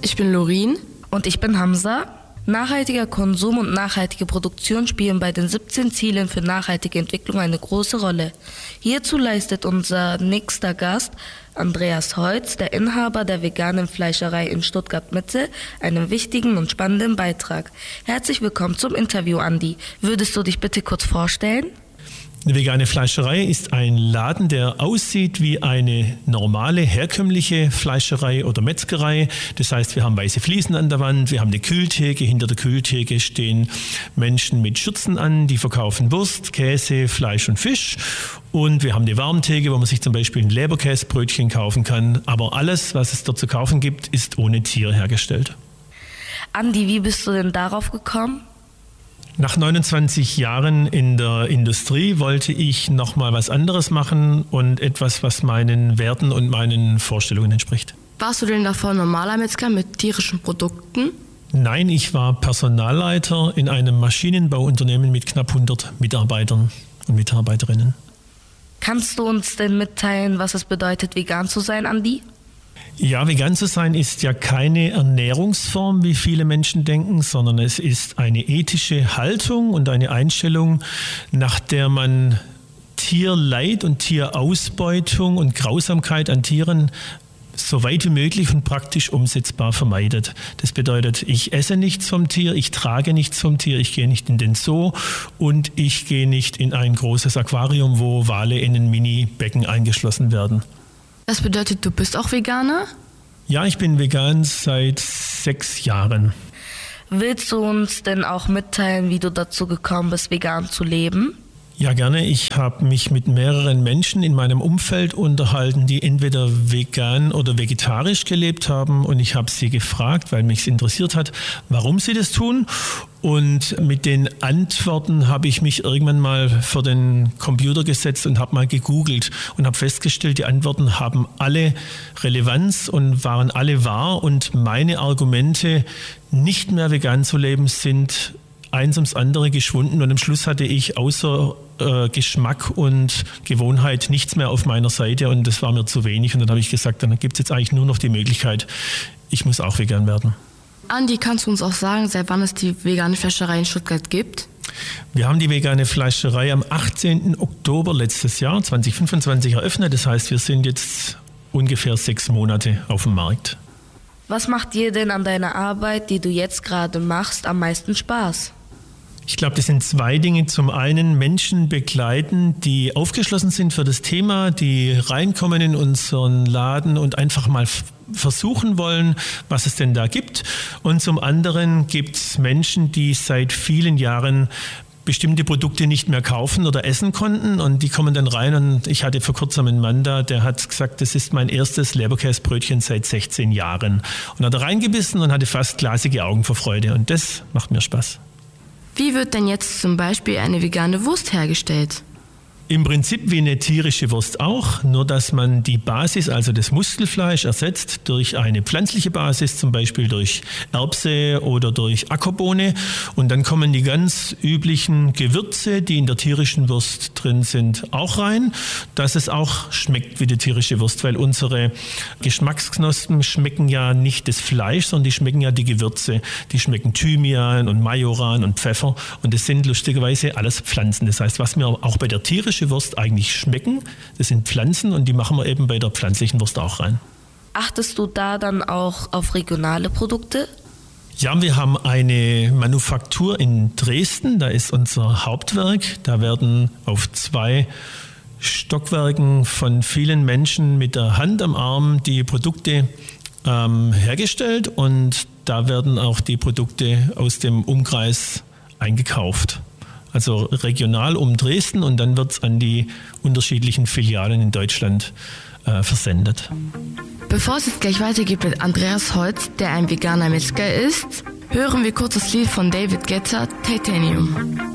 Ich bin Lorin. Und ich bin Hamza. Nachhaltiger Konsum und nachhaltige Produktion spielen bei den 17 Zielen für nachhaltige Entwicklung eine große Rolle. Hierzu leistet unser nächster Gast, Andreas Holz, der Inhaber der veganen Fleischerei in Stuttgart-Mitte, einen wichtigen und spannenden Beitrag. Herzlich willkommen zum Interview, Andi. Würdest du dich bitte kurz vorstellen? Eine vegane Fleischerei ist ein Laden, der aussieht wie eine normale, herkömmliche Fleischerei oder Metzgerei. Das heißt, wir haben weiße Fliesen an der Wand, wir haben eine Kühltheke. Hinter der Kühltheke stehen Menschen mit Schürzen an, die verkaufen Wurst, Käse, Fleisch und Fisch. Und wir haben eine Warmtheke, wo man sich zum Beispiel ein Leberkäsebrötchen kaufen kann. Aber alles, was es dort zu kaufen gibt, ist ohne Tier hergestellt. Andi, wie bist du denn darauf gekommen? Nach 29 Jahren in der Industrie wollte ich nochmal was anderes machen und etwas, was meinen Werten und meinen Vorstellungen entspricht. Warst du denn davor normaler Metzger mit tierischen Produkten? Nein, ich war Personalleiter in einem Maschinenbauunternehmen mit knapp 100 Mitarbeitern und Mitarbeiterinnen. Kannst du uns denn mitteilen, was es bedeutet, vegan zu sein, Andi? Ja, vegan zu sein ist ja keine Ernährungsform, wie viele Menschen denken, sondern es ist eine ethische Haltung und eine Einstellung, nach der man Tierleid und Tierausbeutung und Grausamkeit an Tieren so weit wie möglich und praktisch umsetzbar vermeidet. Das bedeutet, ich esse nichts vom Tier, ich trage nichts vom Tier, ich gehe nicht in den Zoo und ich gehe nicht in ein großes Aquarium, wo Wale in ein Mini-Becken eingeschlossen werden. Das bedeutet, du bist auch Veganer? Ja, ich bin vegan seit 6 Jahren. Willst du uns denn auch mitteilen, wie du dazu gekommen bist, vegan zu leben? Ja, gerne. Ich habe mich mit mehreren Menschen in meinem Umfeld unterhalten, die entweder vegan oder vegetarisch gelebt haben. Und ich habe sie gefragt, weil mich es interessiert hat, warum sie das tun. Und mit den Antworten habe ich mich irgendwann mal vor den Computer gesetzt und habe mal gegoogelt und habe festgestellt, die Antworten haben alle Relevanz und waren alle wahr. Und meine Argumente, nicht mehr vegan zu leben, sind eins ums andere geschwunden und am Schluss hatte ich außer Geschmack und Gewohnheit nichts mehr auf meiner Seite und das war mir zu wenig und dann habe ich gesagt, dann gibt es jetzt eigentlich nur noch die Möglichkeit, ich muss auch vegan werden. Andi, kannst du uns auch sagen, seit wann es die vegane Fleischerei in Stuttgart gibt? Wir haben die vegane Fleischerei am 18. Oktober letztes Jahr, 2025, eröffnet. Das heißt, wir sind jetzt ungefähr 6 Monate auf dem Markt. Was macht dir denn an deiner Arbeit, die du jetzt gerade machst, am meisten Spaß? Ich glaube, das sind 2 Dinge. Zum einen Menschen begleiten, die aufgeschlossen sind für das Thema, die reinkommen in unseren Laden und einfach mal versuchen wollen, was es denn da gibt. Und zum anderen gibt es Menschen, die seit vielen Jahren bestimmte Produkte nicht mehr kaufen oder essen konnten und die kommen dann rein und ich hatte vor kurzem einen Mann da, der hat gesagt, das ist mein erstes Leberkäsebrötchen seit 16 Jahren und hat da reingebissen und hatte fast glasige Augen vor Freude und das macht mir Spaß. Wie wird denn jetzt zum Beispiel eine vegane Wurst hergestellt? Im Prinzip wie eine tierische Wurst auch, nur dass man die Basis, also das Muskelfleisch, ersetzt durch eine pflanzliche Basis, zum Beispiel durch Erbse oder durch Ackerbohne. Und dann kommen die ganz üblichen Gewürze, die in der tierischen Wurst drin sind, auch rein, dass es auch schmeckt wie die tierische Wurst, weil unsere Geschmacksknospen schmecken ja nicht das Fleisch, sondern die schmecken ja die Gewürze. Die schmecken Thymian und Majoran und Pfeffer und das sind lustigerweise alles Pflanzen. Das heißt, was wir auch bei der tierischen Wurst eigentlich schmecken, das sind Pflanzen und die machen wir eben bei der pflanzlichen Wurst auch rein. Achtest du da dann auch auf regionale Produkte? Ja, wir haben eine Manufaktur in Dresden, da ist unser Hauptwerk. Da werden auf 2 Stockwerken von vielen Menschen mit der Hand am Arm die Produkte hergestellt und da werden auch die Produkte aus dem Umkreis eingekauft. Also regional um Dresden und dann wird es an die unterschiedlichen Filialen in Deutschland versendet. Bevor es jetzt gleich weitergeht mit Andreas Holz, der ein veganer Metzger ist, hören wir kurz das Lied von David Guetta, Titanium.